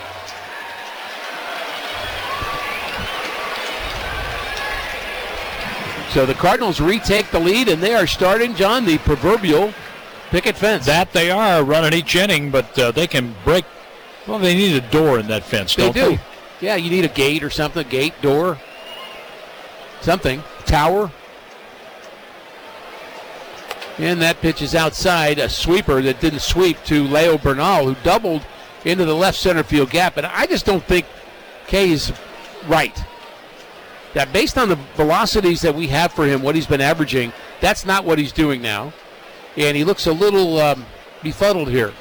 So the Cardinals retake the lead, and they are starting, John, the proverbial picket fence. That they are running each inning, but they can break. Well, they need a door in that fence, don't they? Do. Yeah, you need a gate or something, a gate, door, something, tower. And that pitch is outside, a sweeper that didn't sweep to Leo Bernal, who doubled into the left center field gap. And I just don't think Kay's right. That based on the velocities that we have for him, what he's been averaging, that's not what he's doing now. And he looks a little befuddled here.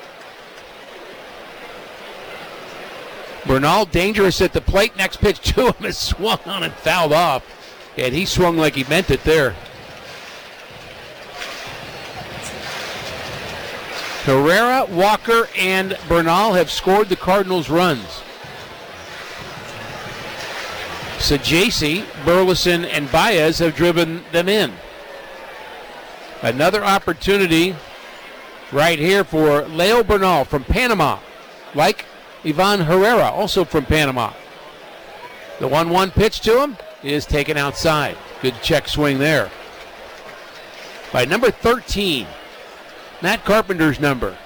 Bernal dangerous at the plate. Next pitch to him is swung on and fouled off. And he swung like he meant it there. Herrera, Walker, and Bernal have scored the Cardinals runs. Sajaci, Burleson, and Baez have driven them in. Another opportunity right here for Leo Bernal from Panama, like Ivan Herrera, also from Panama. The 1-1 pitch to him is taken outside. Good check swing there. By number 13, Matt Carpenter's number.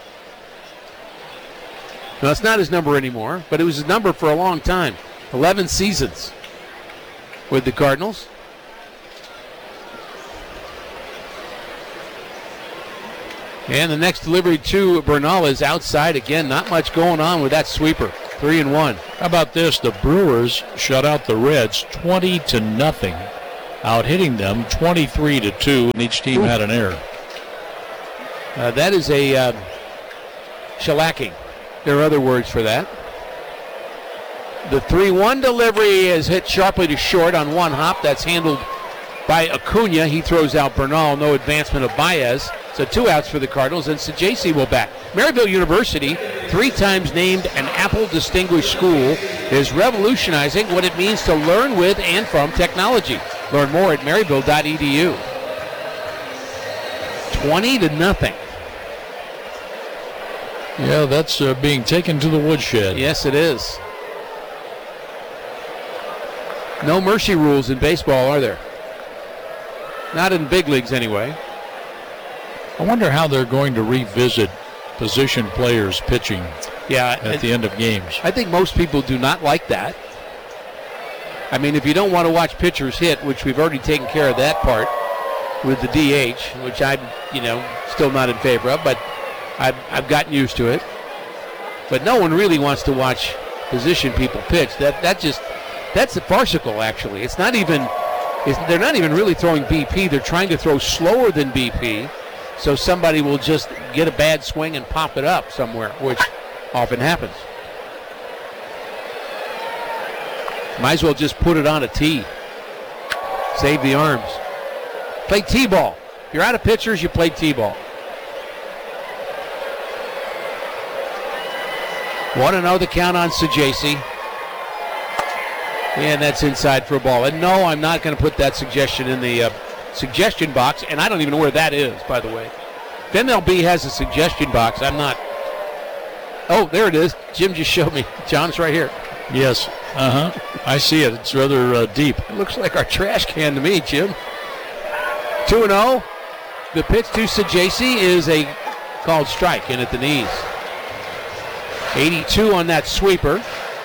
No, it's not his number anymore, but it was his number for a long time. 11 seasons with the Cardinals. And the next delivery to Bernal is outside again. Not much going on with that sweeper. 3-1. How about this? The Brewers shut out the Reds 20-0, out hitting them 23-2, and each team had an error. That is a shellacking. There are other words for that. The 3-1 delivery is hit sharply to short on one hop. That's handled by Acuna. He throws out Bernal. No advancement of Baez. So 2 outs for the Cardinals, and Sajaci will bat. Maryville University, 3 times named an Apple Distinguished School, is revolutionizing what it means to learn with and from technology. Learn more at maryville.edu. 20-0. Yeah, that's being taken to the woodshed. Yes, it is. No mercy rules in baseball, are there? Not in big leagues, anyway. I wonder how they're going to revisit position players pitching at the end of games. I think most people do not like that. I mean, if you don't want to watch pitchers hit, which we've already taken care of that part with the DH, which I'm, still not in favor of, but I've gotten used to it. But no one really wants to watch position people pitch. That's farcical, actually. It's not even. They're not even really throwing BP. They're trying to throw slower than BP, so somebody will just get a bad swing and pop it up somewhere, which often happens. Might as well just put it on a tee. Save the arms. Play T-ball. If you're out of pitchers, you play T-ball. 1-0 the count on Sajaci. And that's inside for a ball. And no, I'm not going to put that suggestion in the suggestion box, and I don't even know where that is, by the way. If MLB has a suggestion box, I'm not. Oh, there it is. Jim just showed me. John's right here. Yes. I see it. It's rather deep. It looks like our trash can to me, Jim. 2-0. The pitch to Sajaci is a called strike in at the knees. 82 on that sweeper.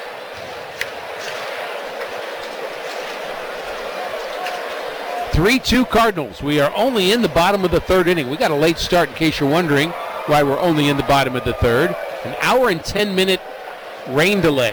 3-2 Cardinals. We are only in the bottom of the third inning. We got a late start in case you're wondering why we're only in the bottom of the third. An hour and 10-minute rain delay.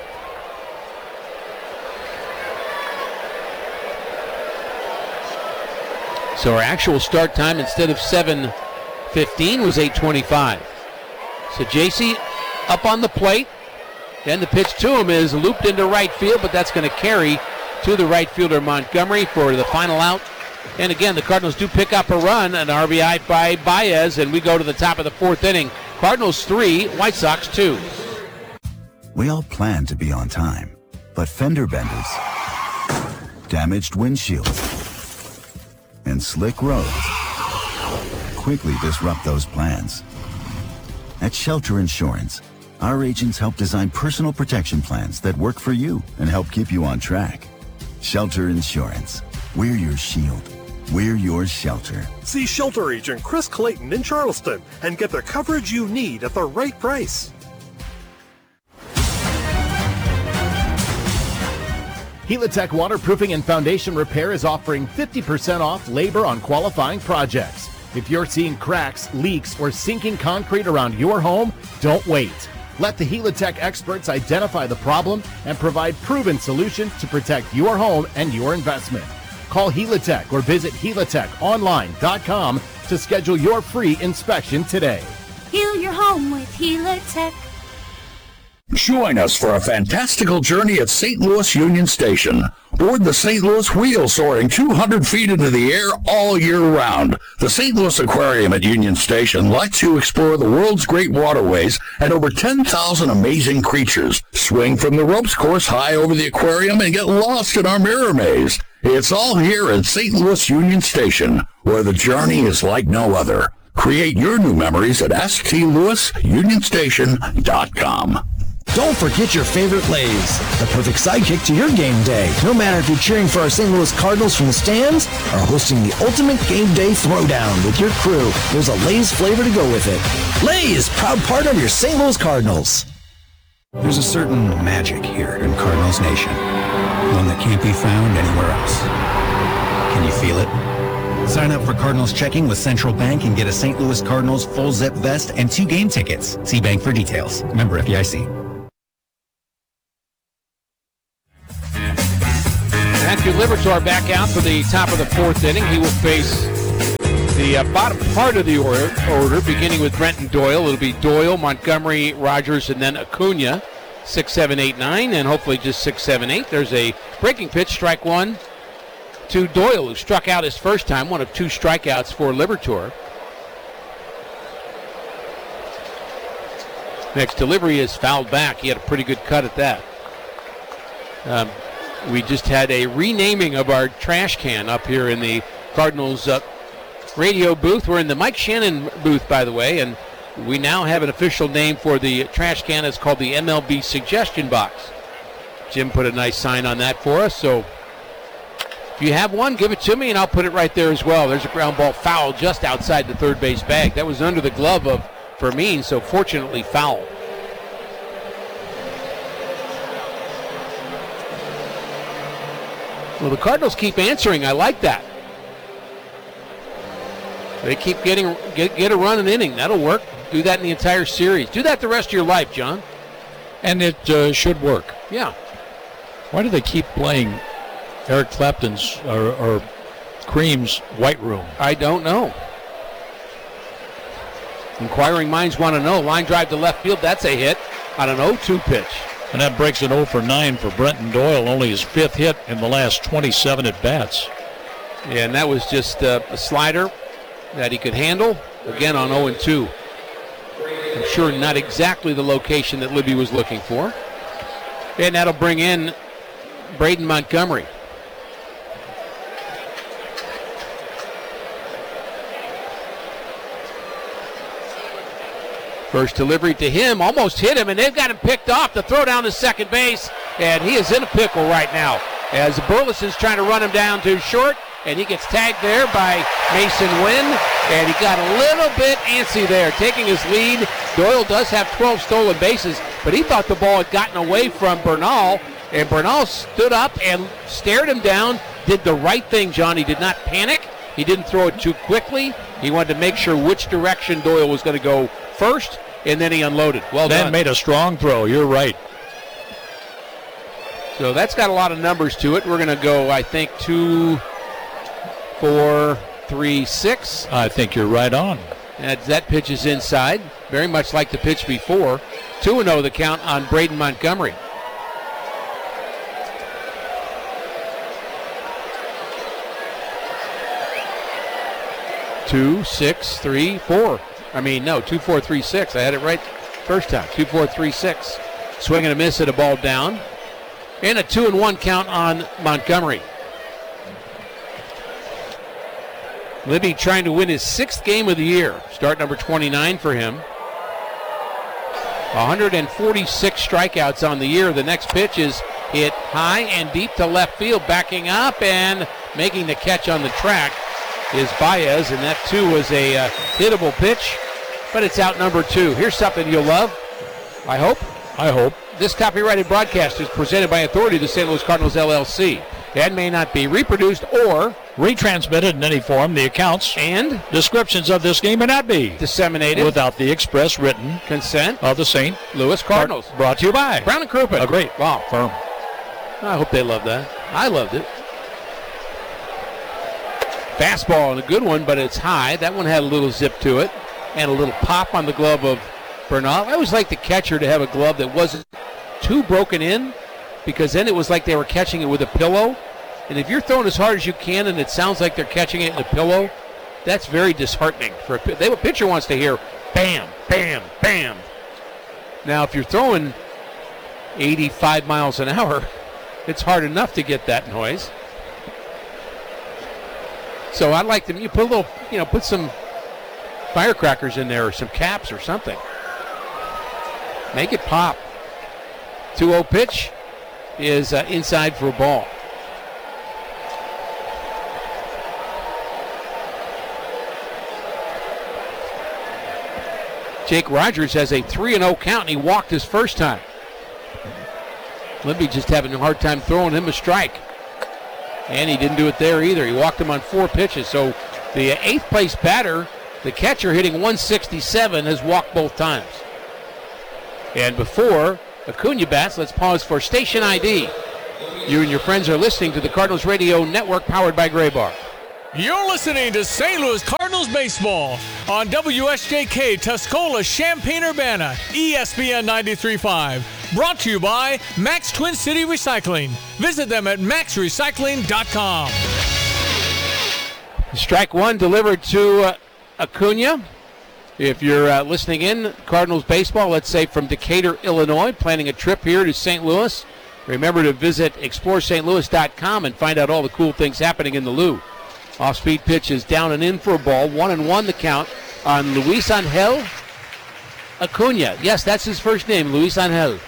So our actual start time instead of 7:15 was 8:25. So Sajaci up on the plate. And the pitch to him is looped into right field, but that's going to carry to the right fielder Montgomery for the final out. And again, the Cardinals do pick up a run, an RBI by Baez, and we go to the top of the fourth inning. Cardinals 3, White Sox 2. We all plan to be on time, but fender benders, damaged windshields, and slick roads quickly disrupt those plans. At Shelter Insurance, our agents help design personal protection plans that work for you and help keep you on track. Shelter Insurance. We're your shield. We're your shelter. See Shelter Agent Chris Clayton in Charleston and get the coverage you need at the right price. Helitech Waterproofing and Foundation Repair is offering 50% off labor on qualifying projects. If you're seeing cracks, leaks, or sinking concrete around your home, don't wait. Let the Helitech experts identify the problem and provide proven solutions to protect your home and your investment. Call Helitech or visit helitechonline.com to schedule your free inspection today. Heal your home with Helitech. Join us for a fantastical journey at St. Louis Union Station. Board the St. Louis Wheel soaring 200 feet into the air all year round. The St. Louis Aquarium at Union Station lets you explore the world's great waterways and over 10,000 amazing creatures. Swing from the ropes course high over the aquarium and get lost in our mirror maze. It's all here at St. Louis Union Station, where the journey is like no other. Create your new memories at stlouisunionstation.com. Don't forget your favorite Lay's, the perfect sidekick to your game day. No matter if you're cheering for our St. Louis Cardinals from the stands or hosting the ultimate game day throwdown with your crew, there's a Lay's flavor to go with it. Lay's, proud partner of your St. Louis Cardinals. There's a certain magic here in Cardinals Nation, one that can't be found anywhere else. Can you feel it? Sign up for Cardinals checking with Central Bank and get a St. Louis Cardinals full zip vest and 2 game tickets. See bank for details. Member FDIC. Matthew Liberatore back out for the top of the 4th inning. He will face the bottom part of the order, beginning with Brenton Doyle. It'll be Doyle, Montgomery, Rogers, and then Acuna. 6, 7, 8, 9, and hopefully just 6, 7, 8. There's a breaking pitch, strike one to Doyle, who struck out his first time, one of 2 strikeouts for Liberatore. Next delivery is fouled back. He had a pretty good cut at that. We just had a renaming of our trash can up here in the Cardinals radio booth. We're in the Mike Shannon booth, by the way, and we now have an official name for the trash can. It's called the MLB Suggestion Box. Jim put a nice sign on that for us, so if you have one, give it to me, and I'll put it right there as well. There's a ground ball foul just outside the third base bag. That was under the glove of Fermin, so fortunately foul. Well, the Cardinals keep answering. I like that. They keep get a run an inning. That'll work. Do that in the entire series. Do that the rest of your life, John. And it should work. Yeah. Why do they keep playing Eric Clapton's or Cream's White Room? I don't know. Inquiring minds want to know. Line drive to left field. That's a hit on an 0-2 pitch. And that breaks an 0 for 9 for Brenton Doyle, only his 5th hit in the last 27 at-bats. Yeah, and that was just a slider that he could handle, again on 0-2. I'm sure not exactly the location that Libby was looking for. And that'll bring in Braden Montgomery. First delivery to him, almost hit him, and they've got him picked off. The throw down to second base, and he is in a pickle right now as Burleson's trying to run him down to short, and he gets tagged there by Mason Wynn, and he got a little bit antsy there, taking his lead. Doyle does have 12 stolen bases, but he thought the ball had gotten away from Bernal, and Bernal stood up and stared him down, did the right thing, John. He did not panic. He didn't throw it too quickly. He wanted to make sure which direction Doyle was going to go first, and then he unloaded. Well done. Then made a strong throw. You're right. So that's got a lot of numbers to it. We're going to go, I think, 2, 4, 3, 6. I think you're right on. And that pitch is inside, very much like the pitch before. 2-0 the count on Braden Montgomery. Two, 6, 3, 4. I mean, no, 2, 4, 3, 6. I had it right first time. 2, 4, 3, 6. Swing and a miss at a ball down. And a 2-1 count on Montgomery. Libby trying to win his 6th game of the year. Start number 29 for him. 146 strikeouts on the year. The next pitch is hit high and deep to left field, backing up and making the catch on the track is Baez, and that too was a hittable pitch, but it's out number 2. Here's something you'll love, I hope. This copyrighted broadcast is presented by authority of the St. Louis Cardinals, LLC. and may not be reproduced or retransmitted in any form. The accounts and descriptions of this game may not be disseminated without the express written consent of the St. Louis Cardinals. Brought to you by Brown and Crouppen. A great firm. I hope they love that. I loved it. Fastball and a good one, but it's high. That one had a little zip to it and a little pop on the glove of Bernal. I always like the catcher to have a glove that wasn't too broken in, because then it was like they were catching it with a pillow. And if you're throwing as hard as you can and it sounds like they're catching it in a pillow, that's very disheartening. A pitcher wants to hear bam, bam, bam. Now, if you're throwing 85 miles an hour, it's hard enough to get that noise. So I'd like them, you put a little, put some firecrackers in there or some caps or something. Make it pop. 2-0 pitch is inside for a ball. Jake Rogers has a 3-0 count, and he walked his first time. Libby just having a hard time throwing him a strike. And he didn't do it there either. He walked him on 4 pitches. So The 8th place batter, the catcher hitting 167, has walked both times. And before Acuna bats, let's pause for station ID. You and your friends are listening to the Cardinals Radio Network, powered by Gray Bar. You're listening to St. Louis Cardinals baseball on WSJK Tuscola, Champaign-Urbana, ESPN 93.5. Brought to you by Max Twin City Recycling. Visit them at maxrecycling.com. Strike one delivered to Acuna. If you're listening in, Cardinals baseball, let's say from Decatur, Illinois, planning a trip here to St. Louis, remember to visit ExploreSt.Louis.com and find out all the cool things happening in the Lou. Off-speed pitch is down and in for a ball. 1-1 the count on Luis Angel Acuna. Yes, that's his first name, Luis Angel.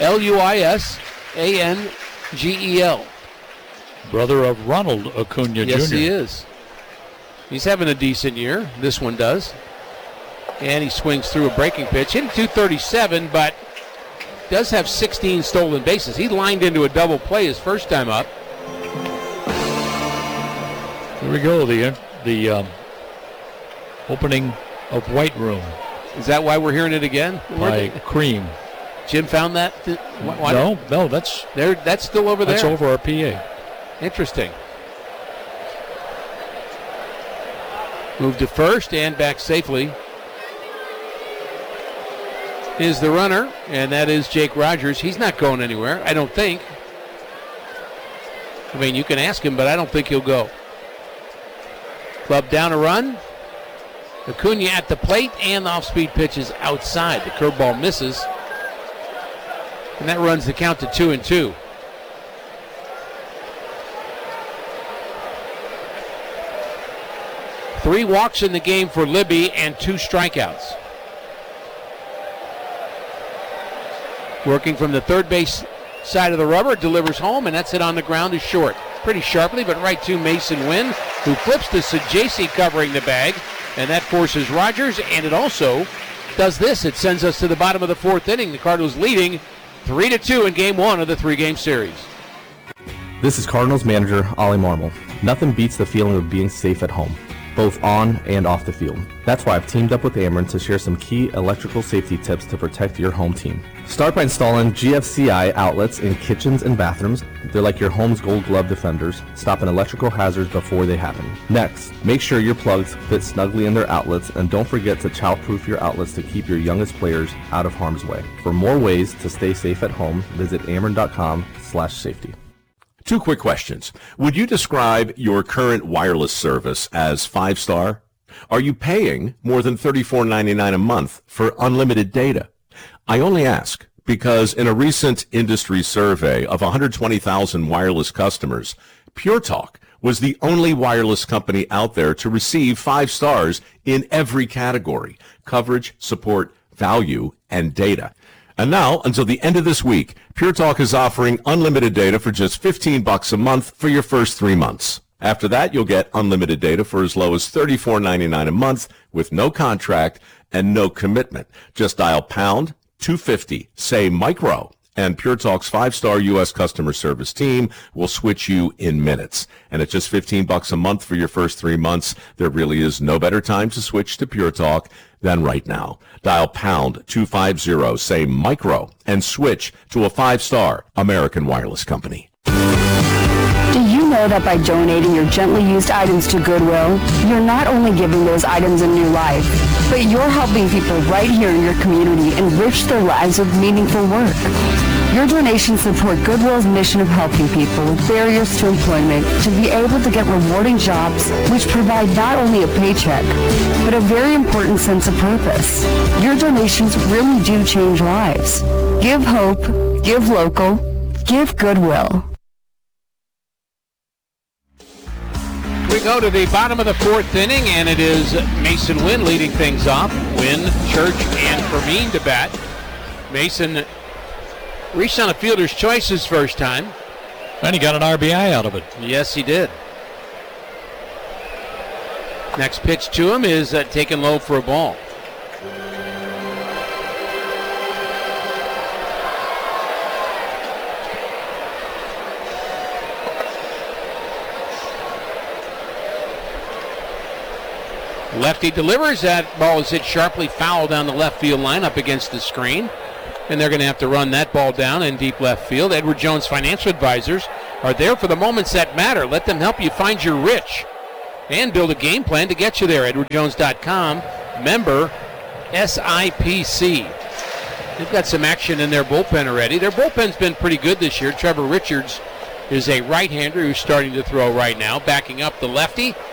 Luisangel. Brother of Ronald Acuna Jr. Yes, he is. He's having a decent year. This one does. And he swings through a breaking pitch. Hitting .237, but does have 16 stolen bases. He lined into a double play his first time up. Here we go, the opening of White Room. Is that why we're hearing it again? By Cream. Jim found that? No, that's still over there. That's over our PA. Interesting. Move to first and back safely is the runner, and that is Jake Rogers. He's not going anywhere, I don't think. I mean, you can ask him, but I don't think he'll go. Club down a run. Acuna at the plate, and the off-speed pitch is outside. The curveball misses. And that runs the count to 2-2. Three walks in the game for Libby and 2 strikeouts. Working from the third base side of the rubber, delivers home, and that's it on the ground to short. Pretty sharply, but right to Mason Wynn, who flips to Sajaci covering the bag, and that forces Rogers, and it also does this. It sends us to the bottom of the 4th inning. The Cardinals leading 3-2 in Game 1 of the 3-game series. This is Cardinals manager Ollie Marmol. Nothing beats the feeling of being safe at home, both on and off the field. That's why I've teamed up with Ameren to share some key electrical safety tips to protect your home team. Start by installing GFCI outlets in kitchens and bathrooms. They're like your home's gold glove defenders, stopping electrical hazards before they happen. Next, make sure your plugs fit snugly in their outlets, and don't forget to child-proof your outlets to keep your youngest players out of harm's way. For more ways to stay safe at home, visit ameren.com/safety. 2 quick questions. Would you describe your current wireless service as 5-star? Are you paying more than $34.99 a month for unlimited data? I only ask because in a recent industry survey of 120,000 wireless customers, Pure Talk was the only wireless company out there to receive 5 stars in every category: coverage, support, value, and data. And now, until the end of this week, Pure Talk is offering unlimited data for just $15 a month for your first 3 months. After that, you'll get unlimited data for as low as $34.99 a month with no contract and no commitment. Just dial pound 250, say micro, and Pure Talk's 5-star U.S. customer service team will switch you in minutes. And at just $15 a month for your first 3 months, there really is no better time to switch to Pure Talk than right now. Dial pound 250, say micro, and switch to a 5-star American Wireless Company. Do you know that by donating your gently used items to Goodwill, you're not only giving those items a new life, but you're helping people right here in your community enrich their lives with meaningful work. Your donations support Goodwill's mission of helping people with barriers to employment to be able to get rewarding jobs which provide not only a paycheck, but a very important sense of purpose. Your donations really do change lives. Give hope, give local, give Goodwill. We go to the bottom of the 4th inning, and it is Mason Wynn leading things off. Wynn, Church, and Fermin to bat. Mason reached on a fielder's choice his first time. And he got an RBI out of it. Yes, he did. Next pitch to him is taken low for a ball. Lefty delivers. That ball is hit sharply foul down the left field line up against the screen. And they're going to have to run that ball down in deep left field. Edward Jones Financial Advisors are there for the moments that matter. Let them help you find your rich and build a game plan to get you there. EdwardJones.com, member SIPC. They've got some action in their bullpen already. Their bullpen's been pretty good this year. Trevor Richards is a right-hander who's starting to throw right now, backing up the lefty.